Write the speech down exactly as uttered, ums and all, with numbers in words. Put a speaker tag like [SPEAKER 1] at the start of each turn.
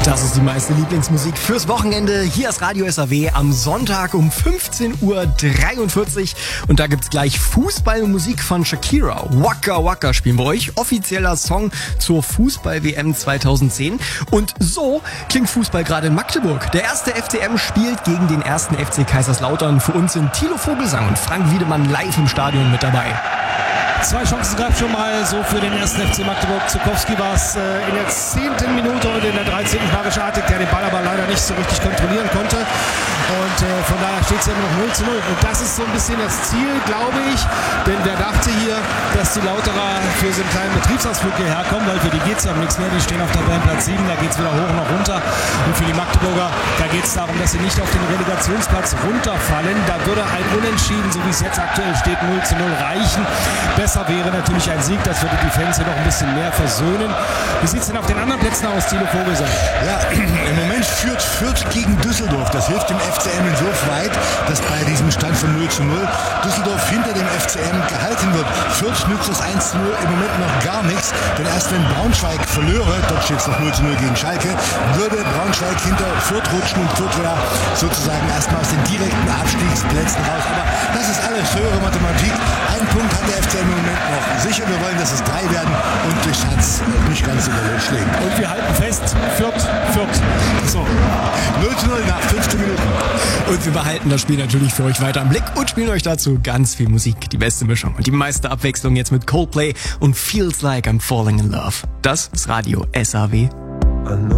[SPEAKER 1] Das ist die meiste Lieblingsmusik fürs Wochenende. Hier ist Radio S A W am Sonntag um fünfzehn Uhr dreiundvierzig. Und da gibt's gleich Fußballmusik von Shakira. Waka Waka spielen wir euch. Offizieller Song zur Fußball-W M zweitausendzehn. Und so klingt Fußball gerade in Magdeburg. Der erste F C M spielt gegen den ersten F C Kaiserslautern. Für uns sind Thilo Vogelsang und Frank Wiedemann live im Stadion mit dabei.
[SPEAKER 2] Zwei Chancen gab es schon mal so für den ersten F C Magdeburg. Zukowski war es äh, in der zehnten Minute und in der dreizehnten Marisch Artig, der den Ball aber leider nicht so richtig kontrollieren konnte. Und äh, von daher steht es ja immer noch null zu null. Und das ist so ein bisschen das Ziel, glaube ich. Denn wer dachte hier, dass die Lauterer für so einen kleinen Betriebsausflug hierher kommen, weil für die geht es ja um nichts mehr. Die stehen auf Tabellenplatz sieben, da geht es weder hoch noch runter. Und für die Magdeburger, da geht es darum, dass sie nicht auf den Relegationsplatz runterfallen. Da würde ein Unentschieden, so wie es jetzt aktuell steht, null zu null reichen. Besser wäre natürlich ein Sieg, das würde die Fans hier noch ein bisschen mehr versöhnen. Wie sieht es denn auf den anderen Plätzen aus, Thilo Vogelsang?
[SPEAKER 3] Ja, im Moment führt Fürth gegen Düsseldorf. Das hilft dem F C M insoweit, dass bei diesem Stand von null zu null Düsseldorf hinter dem F C M gehalten wird. Fürth nützt das eins zu null im Moment noch gar nichts, denn erst wenn Braunschweig verlöre, dort steht es noch null zu null gegen Schalke, würde Braunschweig hinter Fürth rutschen und Fürth wäre sozusagen erstmal aus den direkten Abstiegsplätzen raus. Aber das ist alles höhere Mathematik. Ein Punkt hat der F C M im Moment noch sicher. Wir wollen, dass es drei werden und durch Schatz nicht ganz so schlägt.
[SPEAKER 2] Und wir halten fest, Fürth, Fürth. So.
[SPEAKER 3] null zu null nach fünfzehn Minuten.
[SPEAKER 1] Und wir behalten das Spiel natürlich für euch weiter im Blick und spielen euch dazu ganz viel Musik. Die beste Mischung und die meiste Abwechslung jetzt mit Coldplay und Feels Like I'm Falling in Love. Das ist Radio S A W.